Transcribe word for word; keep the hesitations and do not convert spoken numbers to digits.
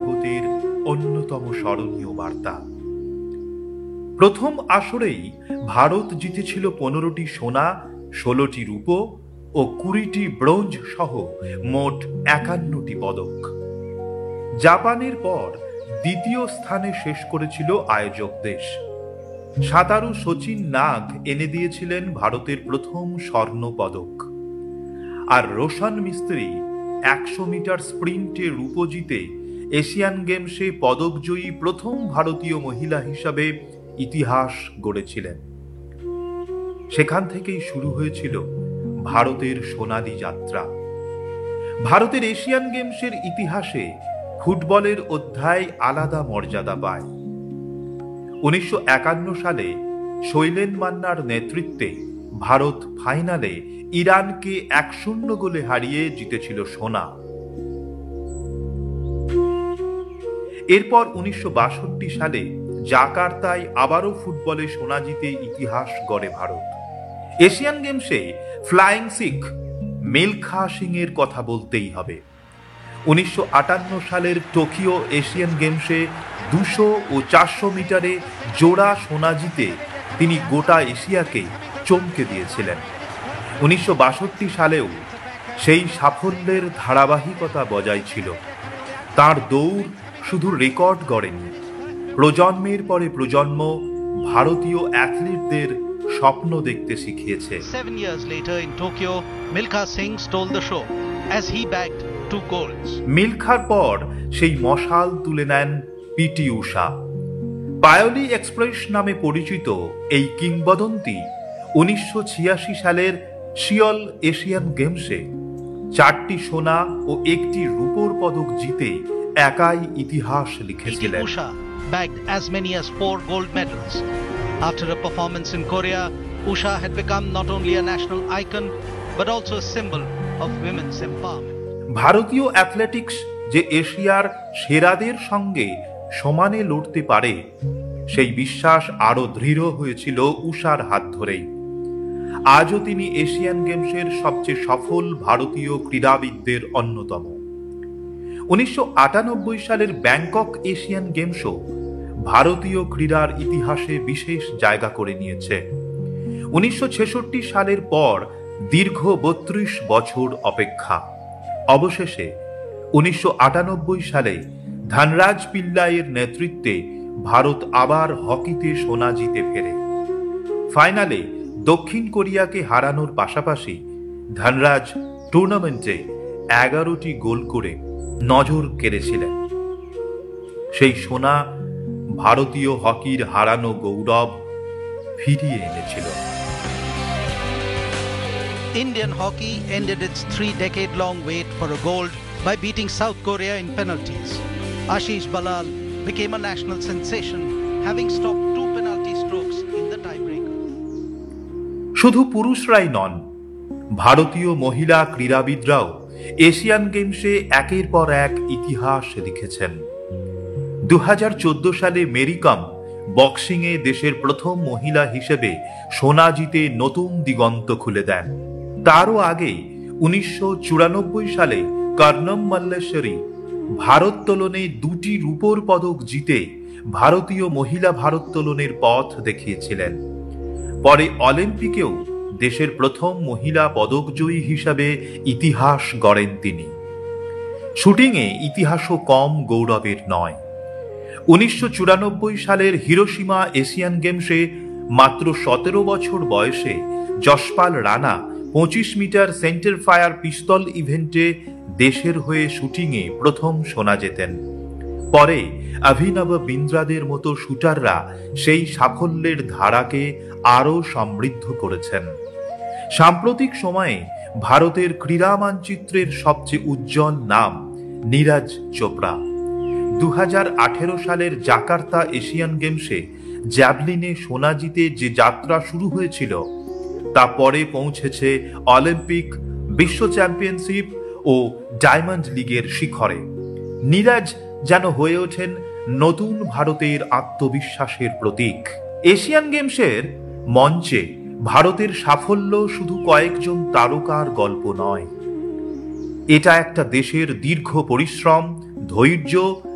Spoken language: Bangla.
জগতের অন্যতম স্মরণীয় বার্তা। প্রথম আসরেই ভারত জিতেছিল পনেরোটি সোনা, ষোলোটি রূপো ও কুড়িটি ব্রোঞ্জ সহ মোট একান্নটি পদক। জাপানের পর দ্বিতীয় স্থানে শেষ করেছিল আয়োজক দেশ। সাঁতারু শচীন নাগ এনে দিয়েছিলেন ভারতের প্রথম স্বর্ণ পদক। আর রোশন মিস্ত্রি একশো মিটার স্প্রিন্টে রূপো জিতে এশিয়ান গেমসে পদকজয়ী প্রথম ভারতীয় মহিলা হিসাবে ইতিহাস গড়েছিলেন। সেখান থেকেই শুরু হয়েছিল ভারতের সোনালী যাত্রা। ভারতের এশিয়ান গেমসের ইতিহাসে ফুটবলের অধ্যায় আলাদা মর্যাদা পায়। উনিশশো একান্ন সালে শৈলেন মান্নার নেতৃত্বে ভারত ফাইনালে ইরানকে এক শূন্য গোলে হারিয়ে জিতেছিল সোনা। এরপর উনিশশো বাষট্টি সালে জাকার্তায় আবারও ফুটবলে সোনা জিতে ইতিহাস গড়ে ভারত। এশিয়ান গেমসে ফ্লাইং শিখ মিলখা সিং এর কথা বলতেই হবে। উনিশশো আটান্ন সালের টোকিও এশিয়ান গেমসে দুশো ও চারশো মিটারে জোড়া সোনা জিতে তিনি গোটা এশিয়াকে চমকে দিয়েছিলেন। উনিশশো বাষট্টি সালেও সেই সাফল্যের ধারাবাহিকতা বজায় ছিল। তার দৌড় শুধু রেকর্ড গড়েনি, প্রজন্মের পরে প্রজন্ম ভারতীয় অ্যাথলিটদের স্বপ্ন দেখতে শিখিয়েছে। Seven years later in Tokyo, Milkha Singh stole the show as he bagged two golds. মিলখার পর সেই মশাল তুলে নেন পিটি ঊষা। পায়োলি এক্সপ্রেস নামে পরিচিত এই কিংবদন্তি উনিশশো ছিয়াশি সালের সিওল এশিয়ান গেমসে চারটি সোনা ও একটি রূপোর পদক জিতে একাই ইতিহাস লিখেছিলেন। P T Usha bagged as many as four gold medals. After a performance in Korea, Usha had become not only a national icon but also a symbol of women's empowerment. ভারতীয় অ্যাথলেটিক্স যে এশিয়ার সেরাদের সঙ্গে সমানে লড়তে পারে, সেই বিশ্বাস আরো দৃঢ় হয়েছিল ঊষার হাত ধরেই। আজও তিনি এশিয়ান গেমসের সবচেয়ে সফল ভারতীয় ক্রীড়াবিদদের অন্যতম। উনিশশো আটানব্বই সালের ব্যাংকক এশিয়ান গেমসও ভারতীয় ক্রীড়ার ইতিহাসে বিশেষ জায়গা করে নিয়েছে। উনিশশো ছেষট্টি সালের পর দীর্ঘ বত্রিশ বছর অপেক্ষা। অবশেষে উনিশশো আটানব্বই সালে ধনরাজ পিল্লাইয়ের নেতৃত্বে ভারত আবার হকিতে সোনা জিতে ফেরে। ফাইনালে দক্ষিণ কোরিয়াকে হারানোর পাশাপাশি ধনরাজ টুর্নামেন্টে এগারোটি গোল করে নজর কেড়েছিলেন। সেই সোনা ভারতীয় হকির হারানো গৌরব ফিরিয়ে এনেছিল। Indian hockey ended its three-decade-long wait for a gold by beating South Korea in penalties. Ashish Balal became a national sensation, having stopped two penalty strokes in the tiebreaker. শুধু পুরুষরাই নন, ভারতীয় মহিলা ক্রীড়াবিদরাও এশিয়ান গেমসে একের পর এক ইতিহাস লিখেছেন। দু হাজার চোদ্দ সালে মেরি কম বক্সিংয়ে দেশের প্রথম মহিলা হিসেবে সোনা জিতে নতুন দিগন্ত খুলে দেন। তারও আগে উনিশশো চুরানব্বই সালে কর্ণম মল্লেশ্বরী ভারোত্তোলনে দুটি রূপোর পদক জিতে ভারতীয় মহিলা ভারোত্তোলনের পথ দেখিয়েছিলেন। পরে অলিম্পিকেও দেশের প্রথম মহিলা পদকজয়ী হিসাবে ইতিহাস গড়েন তিনি। শুটিংয়ে ইতিহাসও কম গৌরবের নয়। উনিশশো চুরানব্বই সালের হিরোশিমা এশিয়ান গেমসে মাত্র সতেরো বছর বয়সে যশপাল রানা পঁচিশ মিটার সেন্টার ফায়ার পিস্তল ইভেন্টে দেশের হয়ে শুটিংয়ে প্রথম সোনা জেতেন। পরে অভিনব বিন্দ্রাদের মতো শুটাররা সেই সাফল্যের ধারাকে আরও সমৃদ্ধ করেছেন। সাম্প্রতিক সময়ে ভারতের ক্রীড়া মানচিত্রের সবচেয়ে উজ্জ্বল নাম নীরজ চোপড়া। দু হাজার আঠেরো সালের জাকার্তা এশিয়ান গেমসে জ্যাভলিনে সোনা জিতে যে যাত্রা শুরু হয়েছিল, তা পরে পৌঁছেছে অলিম্পিক, বিশ্ব চ্যাম্পিয়নশিপ ও ডায়মন্ড লিগের শিখরে। নীরজ যেন হয়ে ওঠেন নতুন ভারতের আত্মবিশ্বাসের প্রতীক। এশিয়ান গেমসের মঞ্চে ভারতের সাফল্য শুধু কয়েকজন তারকার গল্প নয়, এটা একটা দেশের দীর্ঘ পরিশ্রম, ধৈর্য